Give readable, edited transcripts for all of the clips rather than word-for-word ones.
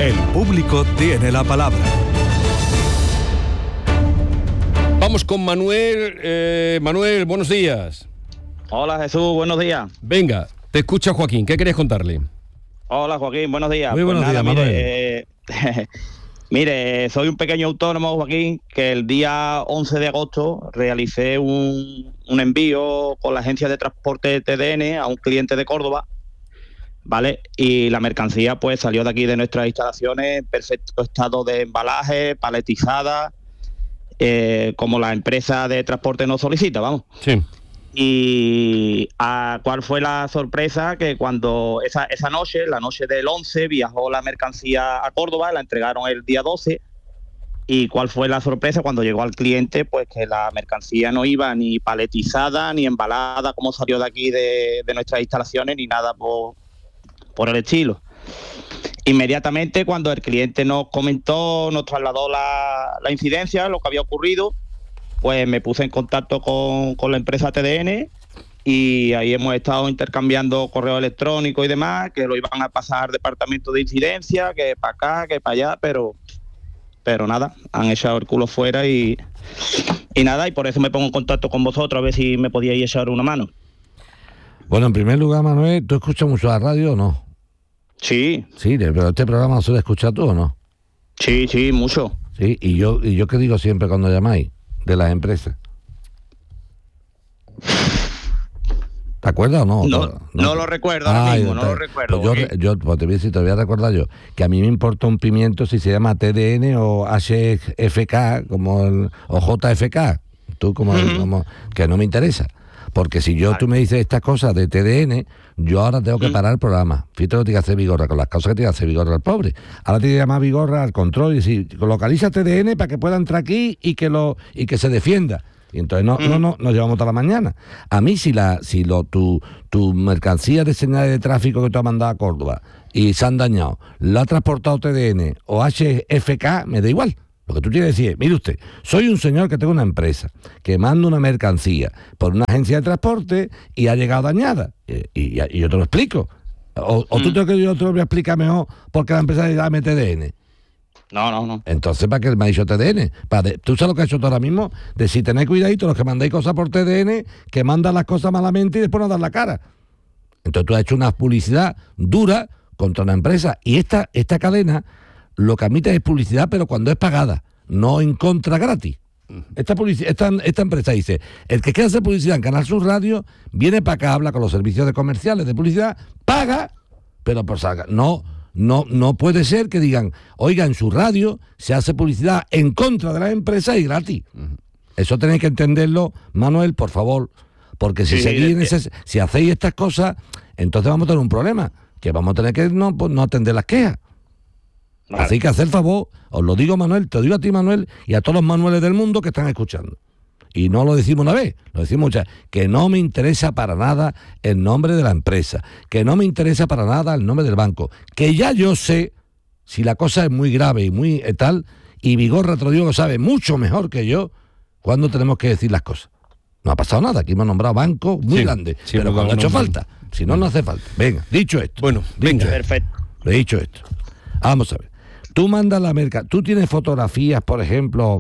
El público tiene la palabra. Vamos con Manuel. Manuel, buenos días. Hola Jesús, buenos días. Venga, te escucha Joaquín, ¿qué querías contarle? Hola Joaquín, buenos días. Muy buenos días, Manuel. Mire, soy un pequeño autónomo, Joaquín, que el día 11 de agosto realicé un envío con la agencia de transporte TDN a un cliente de Córdoba, ¿vale? Y la mercancía pues salió de aquí de nuestras instalaciones en perfecto estado de embalaje, paletizada, como la empresa de transporte nos solicita, vamos. Sí. Y ¿cuál fue la sorpresa? Que cuando esa noche, la noche del 11, viajó la mercancía a Córdoba, la entregaron el día 12. ¿Y cuál fue la sorpresa? Cuando llegó al cliente, pues que la mercancía no iba ni paletizada, ni embalada, como salió de aquí de nuestras instalaciones, ni nada por el estilo. Inmediatamente, cuando el cliente nos comentó, nos trasladó la incidencia, lo que había ocurrido, pues me puse en contacto con la empresa TDN y ahí hemos estado intercambiando correo electrónico y demás, que lo iban a pasar al departamento de incidencia, que para acá, que para allá, pero nada, han echado el culo fuera y nada, y por eso me pongo en contacto con vosotros a ver si me podíais echar una mano. Bueno, en primer lugar, Manuel, ¿tú escuchas mucho la radio o no? Sí. Sí, pero este programa lo suele escuchar tú o no. Sí, mucho. Sí, y yo qué digo siempre cuando llamáis de las empresas. ¿Te acuerdas o no? No lo recuerdo ahora mismo, no lo recuerdo. Pues pues te voy a recordar yo, que a mí me importa un pimiento si se llama TDN o HFK o JFK. Tú como que no me interesa. Porque si tú me dices estas cosas de TDN, yo ahora tengo que parar el programa. Fíjate lo que tiene que hacer Vigorra, con las cosas que tiene que hacer Vigorra al pobre. Ahora tiene que llamar Vigorra al control y decir, localiza TDN para que pueda entrar aquí y que se defienda. Y entonces nos llevamos toda la mañana. A mí si tu mercancía de señales de tráfico que tú has mandado a Córdoba y se han dañado, la ha transportado TDN o HFK, me da igual. Lo que tú tienes que decir, mire usted, soy un señor que tengo una empresa, que manda una mercancía por una agencia de transporte y ha llegado dañada. Y yo te lo explico. O tú crees que yo te lo voy a explicar mejor porque la empresa llama TDN. No. Entonces, ¿para qué me ha dicho TDN? ¿Tú sabes lo que has hecho tú ahora mismo? De si tenéis cuidadito los que mandáis cosas por TDN, que mandan las cosas malamente y después no dan la cara. Entonces tú has hecho una publicidad dura contra una empresa. Y esta cadena lo que admite es publicidad, pero cuando es pagada, no en contra gratis. Esta empresa dice, el que quiera hacer publicidad en Canal Sur Radio, viene para acá, habla con los servicios de comerciales de publicidad, paga, pero por sacar. No puede ser que digan, oiga, en su radio se hace publicidad en contra de la empresa y gratis. Eso tenéis que entenderlo, Manuel, por favor, porque si si hacéis estas cosas, entonces vamos a tener un problema, que vamos a tener que no atender las quejas. Vale. Así que hacer favor, os lo digo, Manuel, te lo digo a ti, Manuel, y a todos los Manueles del mundo que están escuchando. Y no lo decimos una vez, lo decimos muchas, que no me interesa para nada el nombre de la empresa, que no me interesa para nada el nombre del banco, que ya yo sé si la cosa es muy grave y muy tal, y Vigorra, te lo digo, que sabe mucho mejor que yo cuándo tenemos que decir las cosas. No ha pasado nada, aquí hemos nombrado bancos muy grandes, pero cuando ha hecho falta, si no hace falta. Venga, dicho esto. Bueno, venga. Perfecto. Dicho esto, vamos a ver. Tú mandas la mercancía, tú tienes fotografías, por ejemplo,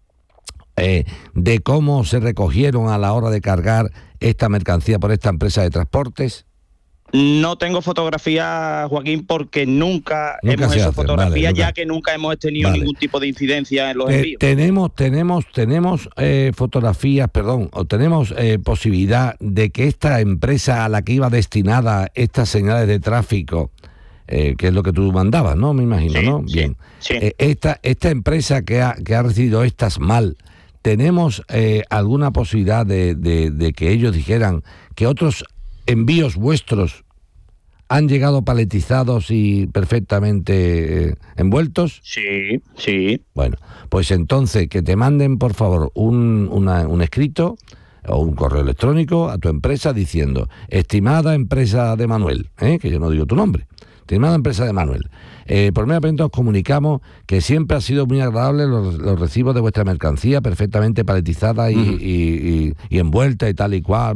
de cómo se recogieron a la hora de cargar esta mercancía por esta empresa de transportes. No tengo fotografía, Joaquín, porque nunca hemos hecho fotografía, ya que nunca hemos tenido ningún tipo de incidencia en los envíos. Tenemos fotografías, o tenemos posibilidad de que esta empresa a la que iba destinada estas señales de tráfico, que es lo que tú mandabas, ¿no? Me imagino, ¿no? Bien. Sí. Esta empresa que ha recibido estas mal, ¿tenemos alguna posibilidad de que ellos dijeran que otros envíos vuestros han llegado paletizados y perfectamente envueltos? Sí. Bueno, pues entonces que te manden, por favor, un escrito o un correo electrónico a tu empresa diciendo, estimada empresa de Manuel, que yo no digo tu nombre, estimada empresa de Manuel, por medio de os comunicamos que siempre ha sido muy agradable los recibos de vuestra mercancía, perfectamente paletizada y envuelta y tal y cual,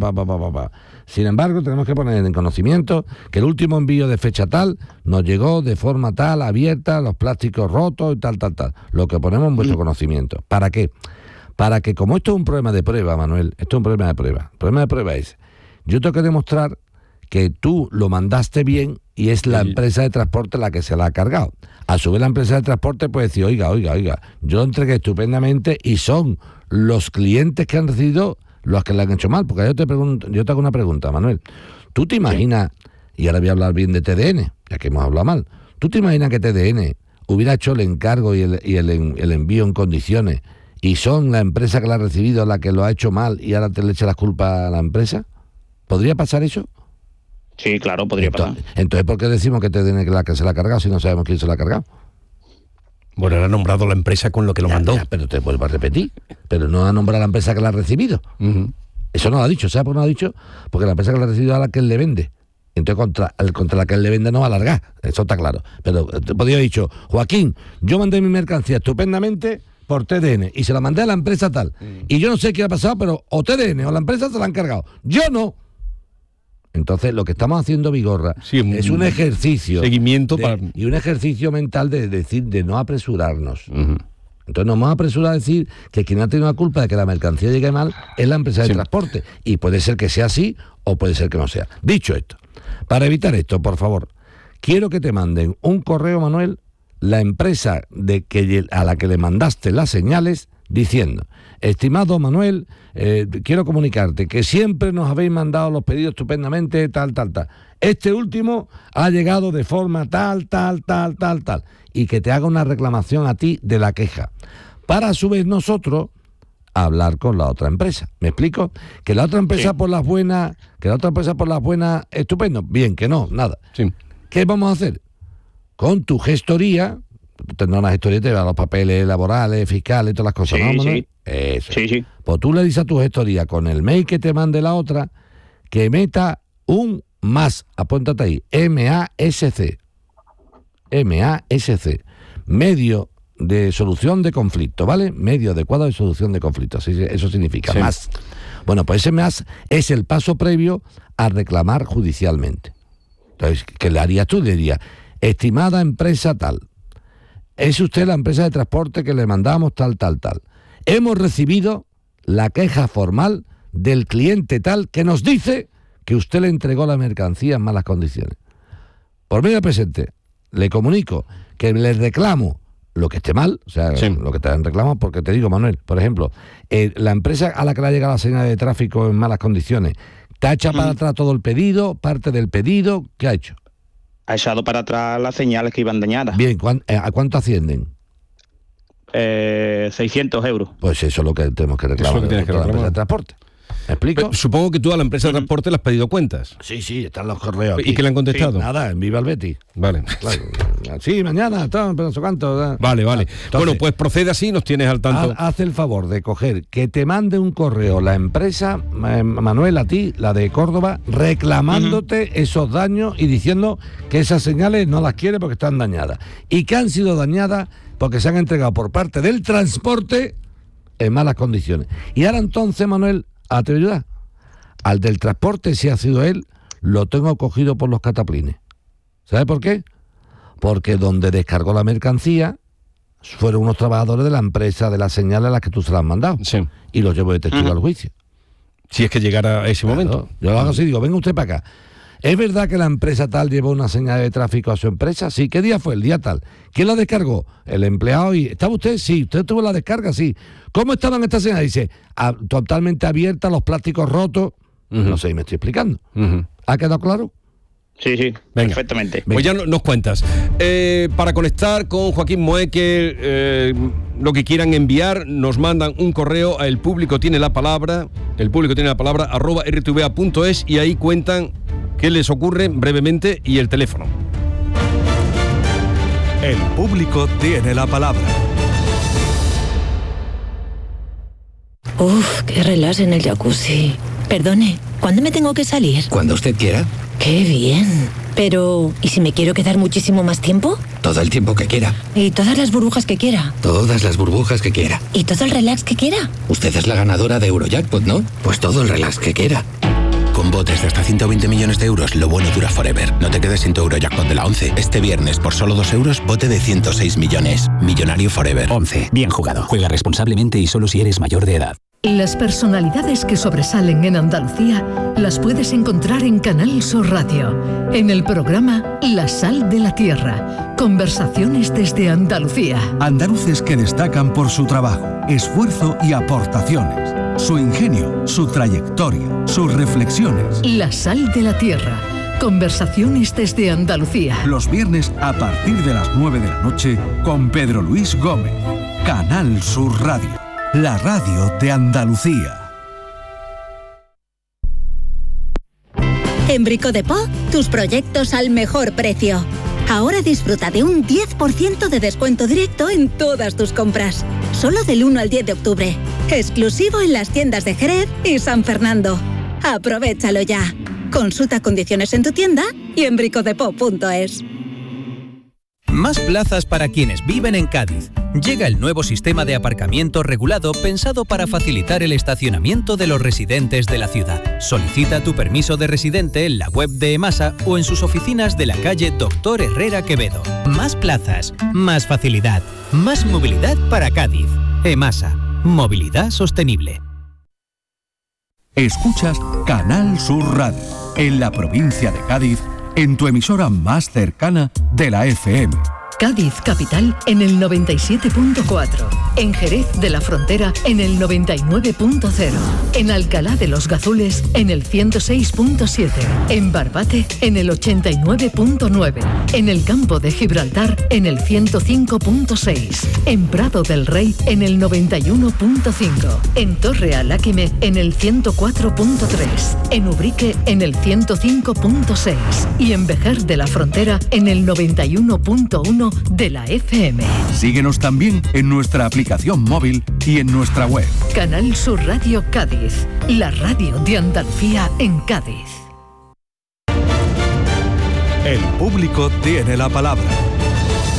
Sin embargo, tenemos que poner en conocimiento que el último envío de fecha tal nos llegó de forma tal, abierta, los plásticos rotos y tal. Lo que ponemos en vuestro conocimiento. ¿Para qué? Para que, como esto es un problema de prueba, Manuel, esto es un problema de prueba. El problema de prueba es, yo tengo que demostrar que tú lo mandaste bien y es la empresa de transporte la que se la ha cargado. A su vez, la empresa de transporte puede decir, oiga, yo lo entregué estupendamente y son los clientes que han recibido los que le han hecho mal. Porque yo te hago una pregunta, Manuel. ¿Tú te imaginas, y ahora voy a hablar bien de TDN, ya que hemos hablado mal, ¿tú te imaginas que TDN hubiera hecho el encargo y el envío en condiciones y son la empresa que lo ha recibido la que lo ha hecho mal y ahora te le echa las culpas a la empresa? ¿Podría pasar eso? Sí, claro, podría pasar. Entonces, ¿por qué decimos que TDN es la que se la ha cargado si no sabemos quién se la ha cargado? Bueno, él ha nombrado la empresa con lo que lo mandó. Pero te vuelvo a repetir. Pero no ha nombrado la empresa que la ha recibido. Eso no lo ha dicho. ¿Sabes por qué no lo ha dicho? Porque la empresa que la ha recibido es a la que él le vende. Entonces, contra la que él le vende no va a alargar. Eso está claro. Pero te podría haber dicho, Joaquín, yo mandé mi mercancía estupendamente por TDN y se la mandé a la empresa tal. Y yo no sé qué ha pasado, pero o TDN o la empresa se la han cargado. Yo no. Entonces, lo que estamos haciendo, Vigorra, es un ejercicio seguimiento y un ejercicio mental de decir, de no apresurarnos. Entonces, nos vamos a apresurar a decir que quien ha tenido la culpa de que la mercancía llegue mal es la empresa de transporte. Y puede ser que sea así o puede ser que no sea. Dicho esto, para evitar esto, por favor, quiero que te manden un correo, Manuel, la empresa a la que le mandaste las señales, diciendo, estimado Manuel, quiero comunicarte que siempre nos habéis mandado los pedidos estupendamente, tal. Este último ha llegado de forma tal, y que te haga una reclamación a ti de la queja. Para a su vez nosotros hablar con la otra empresa. ¿Me explico? Que la otra empresa por las buenas, estupendo. Bien, que no, nada. Sí. ¿Qué vamos a hacer? Con tu gestoría, tendrás una gestoría, te da los papeles laborales, fiscales, todas las cosas, sí, ¿no, Manuel? Sí. Eso. Sí. Pues tú le dices a tu gestoría, con el mail que te mande la otra, que meta un más, apúntate ahí, MASC, medio de solución de conflicto, ¿vale? Medio adecuado de solución de conflicto, así eso significa, más. Bueno, pues ese más es el paso previo a reclamar judicialmente. Entonces, ¿qué le harías tú? Le dirías, estimada empresa tal, es usted la empresa de transporte que le mandamos tal. Hemos recibido la queja formal del cliente tal que nos dice que usted le entregó la mercancía en malas condiciones. Por medio presente, le comunico que le reclamo lo que esté mal, o sea, lo que te reclamo, porque te digo, Manuel, por ejemplo, la empresa a la que le ha llegado la señal de tráfico en malas condiciones, ¿te ha echado para atrás todo el pedido, parte del pedido? ¿Qué ha hecho? Ha echado para atrás las señales que iban dañadas. Bien, ¿a cuánto ascienden? 600 euros. Pues eso es lo que tenemos que reclamar. Eso es lo que tienes que reclamar. La empresa de transporte. ¿Me explico? Pero supongo que tú a la empresa de transporte le has pedido cuentas. Sí, están los correos aquí. ¿Y qué le han contestado? Sí, nada, en Viva el Betis. Vale. Claro. Sí, mañana, pero no sé cuánto. Vale. Entonces, Bueno, pues procede así, nos tienes al tanto. Haz el favor de coger, que te mande un correo la empresa, Manuel, a ti, la de Córdoba, reclamándote esos daños y diciendo que esas señales no las quiere porque están dañadas. Y que han sido dañadas porque se han entregado por parte del transporte en malas condiciones. Y ahora entonces, Manuel, a te ayudar. Al del transporte, si ha sido él, lo tengo cogido por los cataplines. ¿Sabe por qué? Porque donde descargó la mercancía fueron unos trabajadores de la empresa de las señales a las que tú se las has mandado. Sí. Y los llevo de testigo al juicio. Si es que llegara ese momento. Yo lo hago así, digo, venga usted para acá. ¿Es verdad que la empresa tal llevó una señal de tráfico a su empresa? Sí. ¿Qué día fue? El día tal. ¿Quién la descargó? El empleado. ¿Y estaba usted? Sí. ¿Usted tuvo la descarga? Sí. ¿Cómo estaban estas señales? Dice, totalmente abiertas, los plásticos rotos. No sé, me estoy explicando. ¿Ha quedado claro? Sí, venga, perfectamente. Pues ya nos cuentas. Para conectar con Joaquín Moekel, lo que quieran enviar, nos mandan un correo a elpublicotienelapalabra @rtva.es y ahí cuentan qué les ocurre brevemente y el teléfono. El público tiene la palabra. Uf, qué relax en el jacuzzi. Perdone, ¿cuándo me tengo que salir? Cuando usted quiera. ¡Qué bien! Pero, ¿y si me quiero quedar muchísimo más tiempo? Todo el tiempo que quiera. ¿Y todas las burbujas que quiera? Todas las burbujas que quiera. ¿Y todo el relax que quiera? Usted es la ganadora de Eurojackpot, ¿no? Pues todo el relax que quiera. Con botes de hasta 120 millones de euros, lo bueno dura forever. No te quedes sin tu Eurojackpot de la 11. Este viernes, por solo 2 euros, bote de 106 millones. Millonario forever. 11. Bien jugado. Juega responsablemente y solo si eres mayor de edad. Las personalidades que sobresalen en Andalucía las puedes encontrar en Canal Sur Radio, en el programa La Sal de la Tierra, conversaciones desde Andalucía. Andaluces que destacan por su trabajo, esfuerzo y aportaciones, su ingenio, su trayectoria, sus reflexiones. La Sal de la Tierra, conversaciones desde Andalucía. Los viernes a partir de las 9 de la noche con Pedro Luis Gómez. Canal Sur Radio, la radio de Andalucía. En Brico de Po, tus proyectos al mejor precio. Ahora disfruta de un 10% de descuento directo en todas tus compras. Solo del 1 al 10 de octubre. Exclusivo en las tiendas de Jerez y San Fernando. Aprovechalo ya. Consulta condiciones en tu tienda y en bricodepo.es. Más plazas para quienes viven en Cádiz. Llega el nuevo sistema de aparcamiento regulado pensado para facilitar el estacionamiento de los residentes de la ciudad. Solicita tu permiso de residente en la web de EMASA o en sus oficinas de la calle Doctor Herrera Quevedo. Más plazas, más facilidad, más movilidad para Cádiz. EMASA, movilidad sostenible. Escuchas Canal Sur Radio, en la provincia de Cádiz, en tu emisora más cercana de la FM. Cádiz Capital en el 97.4, en Jerez de la Frontera en el 99.0, en Alcalá de los Gazules en el 106.7, en Barbate en el 89.9, en el Campo de Gibraltar en el 105.6, en Prado del Rey en el 91.5, en Torre Aláquime en el 104.3, en Ubrique en el 105.6 y en Vejer de la Frontera en el 91.1 de la FM. Síguenos también en nuestra aplicación móvil y en nuestra web. Canal Sur Radio Cádiz, la radio de Andalucía en Cádiz. El público tiene la palabra.